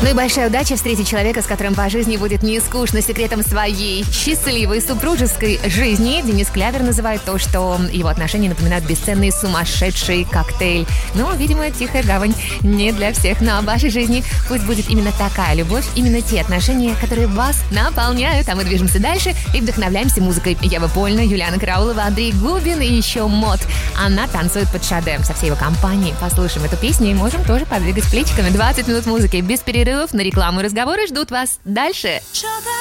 Ну и большая удача встретить человека, с которым по жизни будет не скучно. Секретом своей счастливой супружеской жизни Денис Клявер называет то, что его отношения напоминают бесценный сумасшедший коктейль. Но, видимо, тихая гавань не для всех. Но в вашей жизни пусть будет именно такая любовь, именно те отношения, которые вас наполняют. А мы движемся дальше и вдохновляемся музыкой. Ева Польна, Юлиана Караулова, Андрей Губин и еще Мот. Она танцует под Шаде со всей его компанией. Послушаем эту песню и можем тоже подвигать плечиками. 20 минут музыки без перерыва на рекламу и разговоры ждут вас дальше.